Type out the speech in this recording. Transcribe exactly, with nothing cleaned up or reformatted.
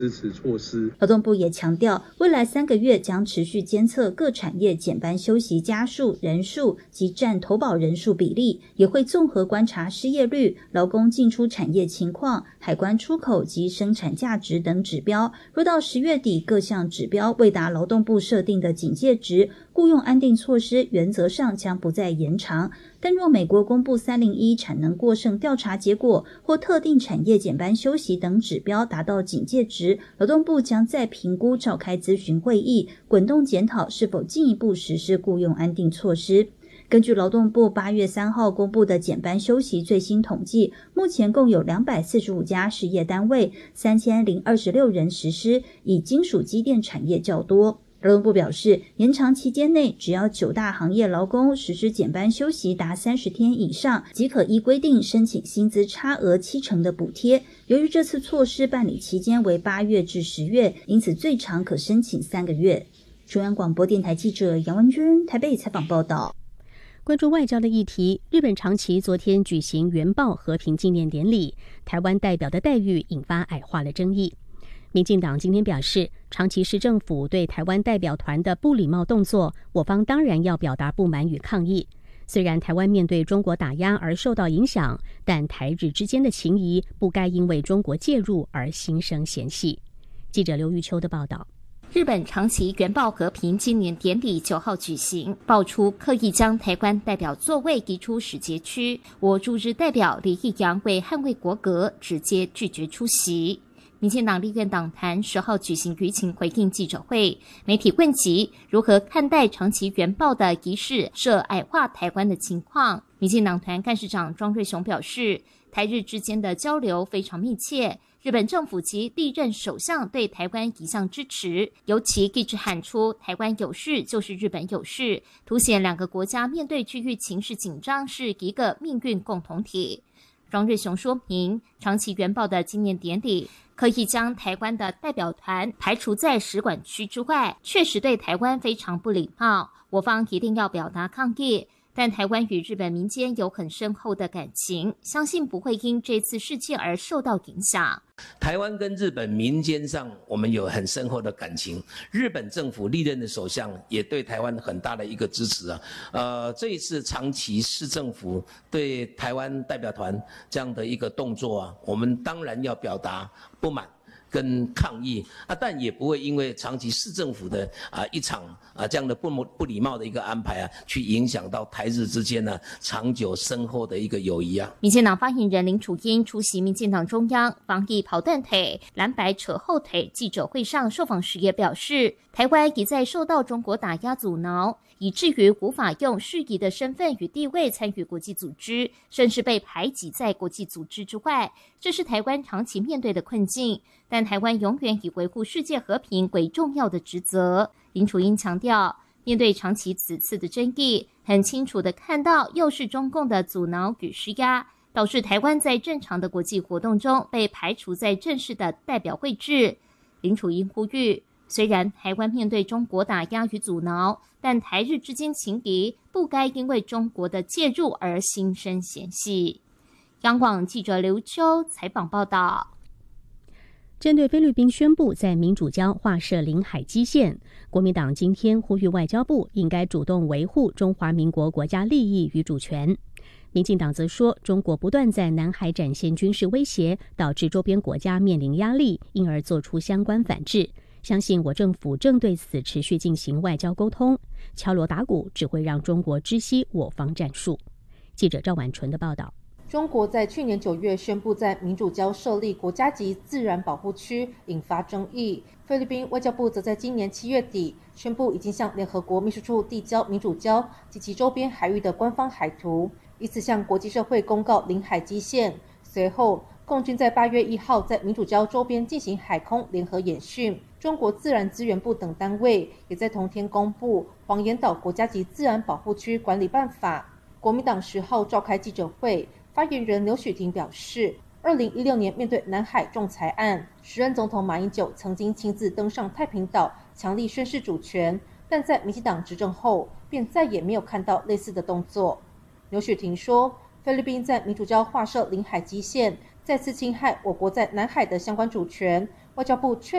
支持措施。 劳动部也强调，未来三个月将持续监测各产业减班休息家数、人数及占投保人数比例，也会综合观察失业率、劳工进出产业情况、海关出口及生产价值等指标。若到十月底各项指标未达劳动部设定的警戒值，雇用安定措施原则上将不再延长。但若美国公布三零一产能过剩调查结果或特定产业减班休息等指标达到警戒值，劳动部将再评估召开咨询会议，滚动检讨是否进一步实施雇用安定措施。根据劳动部八月三号公布的减班休息最新统计，目前共有两百四十五家事业单位，三千零二十六人实施，以金属机电产业较多。劳动部表示，延长期间内，只要九大行业劳工实施减班休息达三十天以上，即可依规定申请薪资差额七成的补贴。由于这次措施办理期间为八月至十月，因此最长可申请三个月。中央广播电台记者杨文君台北采访报道。 关注外交的议题，日本长崎昨天举行原爆和平纪念典礼，台湾代表的待遇引发矮化了争议。民进党今天表示，长崎市政府对台湾代表团的不礼貌动作，我方当然要表达不满与抗议。虽然台湾面对中国打压而受到影响，但台日之间的情谊不该因为中国介入而心生嫌隙。记者刘玉秋的报道。 日本长崎原爆和平纪念典礼九号举行，爆出刻意将台湾代表座位移出使节区，我驻日代表李义阳为捍卫国格，直接拒绝出席。民进党立院党团十号举行舆情回应记者会，媒体问及如何看待长崎原爆的仪式涉矮化台湾的情况，民进党团干事长庄瑞雄表示，台日之间的交流非常密切，日本政府及历任首相对台湾一向支持，尤其一直喊出台湾有事就是日本有事，凸显两个国家面对区域情势紧张是一个命运共同体。庄瑞雄说明，长崎原爆的纪念典礼可以将台湾的代表团排除在使馆区之外，确实对台湾非常不礼貌，我方一定要表达抗议。但台湾与日本民间有很深厚的感情，相信不会因这次事件而受到影响。 台湾跟日本民间上，我们有很深厚的感情。日本政府历任的首相也对台湾很大的一个支持啊。呃，这一次长崎市政府对台湾代表团这样的一个动作啊，我们当然要表达不满跟抗议啊，但也不会因为长崎市政府的啊一场啊这样的不不礼貌的一个安排啊，去影响到台日之间呢长久深厚的一个友谊啊。 民进党发言人林楚英出席民进党中央防疫跑断腿、蓝白扯后腿记者会上受访时也表示，台湾一再受到中国打压阻挠，以至于无法用适宜的身份与地位参与国际组织，甚至被排挤在国际组织之外，这是台湾长期面对的困境。但台湾永远以维护世界和平为重要的职责。林楚英强调，面对长期此次的争议，很清楚地看到又是中共的阻挠与施压，导致台湾在正常的国际活动中被排除在正式的代表位置。林楚英呼吁，虽然台湾面对中国打压与阻挠，但台日之间情谊不该因为中国的介入而心生嫌隙。央广记者刘秋采访报道。 针对菲律宾宣布在民主礁划设领海基线，国民党今天呼吁外交部应该主动维护中华民国国家利益与主权。民进党则说，中国不断在南海展现军事威胁，导致周边国家面临压力，因而做出相关反制。相信我政府正对此持续进行外交沟通，敲锣打鼓只会让中国知悉我方战术。记者赵婉纯的报道。 中国在去年九月宣布在民主礁设立国家级自然保护区，引发争议。菲律宾外交部则在今年七月底宣布，已经向联合国秘书处递交民主礁及其周边海域的官方海图，以此向国际社会公告领海基线。随后，共军在八月一号在民主礁周边进行海空联合演训。中国自然资源部等单位也在同天公布《黄岩岛国家级自然保护区管理办法》。国民党十号召开记者会。发言人刘许廷表示，二零一六年面对南海仲裁案，时任总统马英九曾经亲自登上太平岛，强力宣示主权，但在民进党执政后，便再也没有看到类似的动作。刘许廷说，菲律宾在民主礁划设领海基线，再次侵害我国在南海的相关主权， 外交部确